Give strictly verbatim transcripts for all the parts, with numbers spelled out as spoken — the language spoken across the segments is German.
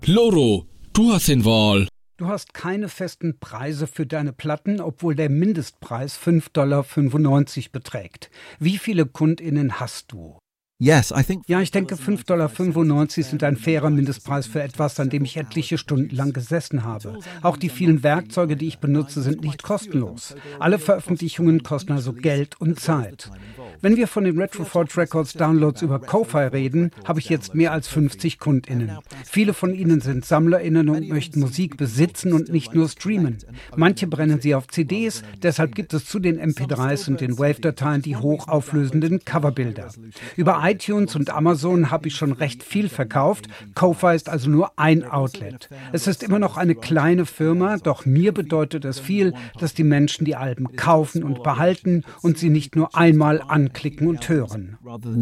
Loro, du hast den Wahl. Du hast keine festen Preise für deine Platten, obwohl der Mindestpreis fünf Komma fünfundneunzig Dollar beträgt. Wie viele KundInnen hast du? Yes, I think Ja, ich denke, fünf Komma fünfundneunzig Dollar sind ein fairer Mindestpreis für etwas, an dem ich etliche Stunden lang gesessen habe. Auch die vielen Werkzeuge, die ich benutze, sind nicht kostenlos. Alle Veröffentlichungen kosten also Geld und Zeit. Wenn wir von den Retroforge Records Downloads über Ko-Fi reden, habe ich jetzt mehr als fünfzig KundInnen. Viele von ihnen sind SammlerInnen und möchten Musik besitzen und nicht nur streamen. Manche brennen sie auf C Ds, deshalb gibt es zu den M P drei s und den Wave-Dateien die hochauflösenden Coverbilder. Über iTunes und Amazon habe ich schon recht viel verkauft. Ko-Fi ist also nur ein Outlet. Es ist immer noch eine kleine Firma, doch mir bedeutet es viel, dass die Menschen die Alben kaufen und behalten und sie nicht nur einmal anklicken und hören.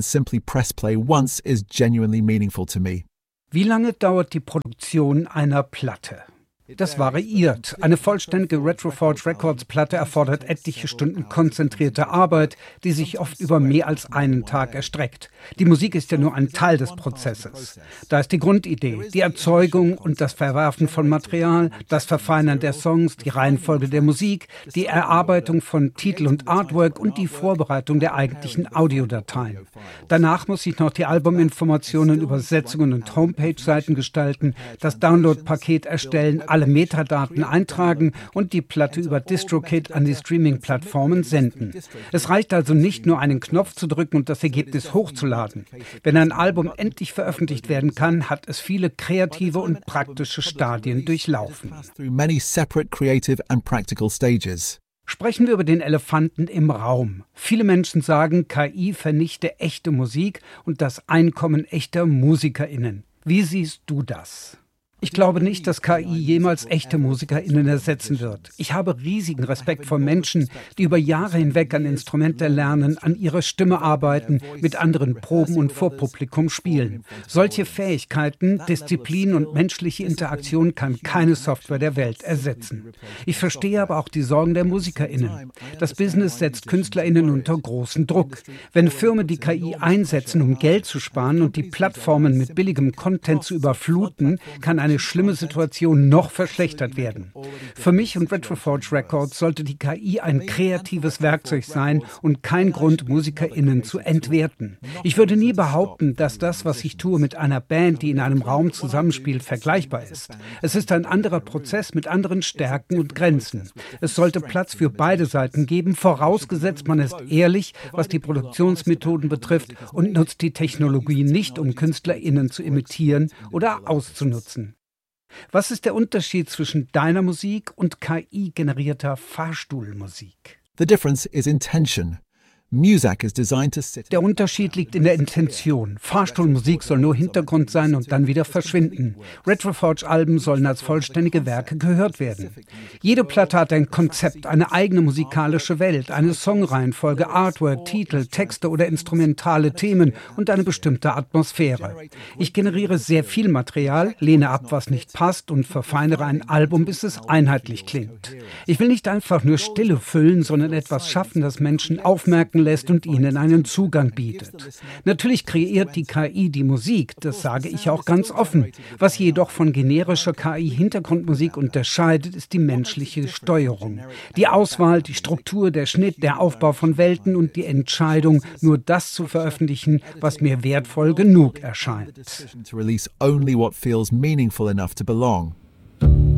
Wie lange dauert die Produktion einer Platte? Das variiert. Eine vollständige Retroforge Records Platte erfordert etliche Stunden konzentrierte Arbeit, die sich oft über mehr als einen Tag erstreckt. Die Musik ist ja nur ein Teil des Prozesses. Da ist die Grundidee, die Erzeugung und das Verwerfen von Material, das Verfeinern der Songs, die Reihenfolge der Musik, die Erarbeitung von Titel und Artwork und die Vorbereitung der eigentlichen Audiodateien. Danach muss ich noch die Albuminformationen, Übersetzungen und Homepage-Seiten gestalten, das Download-Paket erstellen, alle Metadaten eintragen und die Platte über DistroKid an die Streaming-Plattformen senden. Es reicht also nicht nur, einen Knopf zu drücken und das Ergebnis hochzuladen. Wenn ein Album endlich veröffentlicht werden kann, hat es viele kreative und praktische Stadien durchlaufen. Sprechen wir über den Elefanten im Raum. Viele Menschen sagen, K I vernichte echte Musik und das Einkommen echter MusikerInnen. Wie siehst du das? Ich glaube nicht, dass K I jemals echte MusikerInnen ersetzen wird. Ich habe riesigen Respekt vor Menschen, die über Jahre hinweg an Instrumente lernen, an ihrer Stimme arbeiten, mit anderen proben und vor Publikum spielen. Solche Fähigkeiten, Disziplin und menschliche Interaktion kann keine Software der Welt ersetzen. Ich verstehe aber auch die Sorgen der MusikerInnen. Das Business setzt KünstlerInnen unter großen Druck. Wenn Firmen die K I einsetzen, um Geld zu sparen und die Plattformen mit billigem Content zu überfluten, kann ein eine schlimme Situation noch verschlechtert werden. Für mich und Retroforge Records sollte die K I ein kreatives Werkzeug sein und kein Grund, MusikerInnen zu entwerten. Ich würde nie behaupten, dass das, was ich tue, mit einer Band, die in einem Raum zusammenspielt, vergleichbar ist. Es ist ein anderer Prozess mit anderen Stärken und Grenzen. Es sollte Platz für beide Seiten geben, vorausgesetzt man ist ehrlich, was die Produktionsmethoden betrifft und nutzt die Technologie nicht, um KünstlerInnen zu imitieren oder auszunutzen. Was ist der Unterschied zwischen deiner Musik und K I-generierter Fahrstuhlmusik? The difference is intention. Music is designed to sit. Der Unterschied liegt in der Intention. Fahrstuhlmusik soll nur Hintergrund sein und dann wieder verschwinden. Retroforge-Alben sollen als vollständige Werke gehört werden. Jede Platte hat ein Konzept, eine eigene musikalische Welt, eine Songreihenfolge, Artwork, Titel, Texte oder instrumentale Themen und eine bestimmte Atmosphäre. Ich generiere sehr viel Material, lehne ab, was nicht passt und verfeinere ein Album, bis es einheitlich klingt. Ich will nicht einfach nur Stille füllen, sondern etwas schaffen, das Menschen aufmerken lässt und ihnen einen Zugang bietet. Natürlich kreiert die K I die Musik, das sage ich auch ganz offen. Was jedoch von generischer K I-Hintergrundmusik unterscheidet, ist die menschliche Steuerung. Die Auswahl, die Struktur, der Schnitt, der Aufbau von Welten und die Entscheidung, nur das zu veröffentlichen, was mir wertvoll genug erscheint.